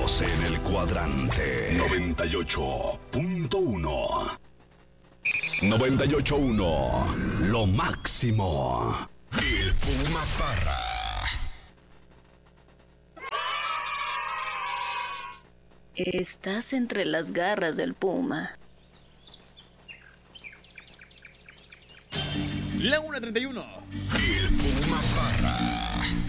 Éxitos en el cuadrante 98.1. 98.1. Lo máximo. El Puma Parra. Estás entre las garras del puma. La 1:31.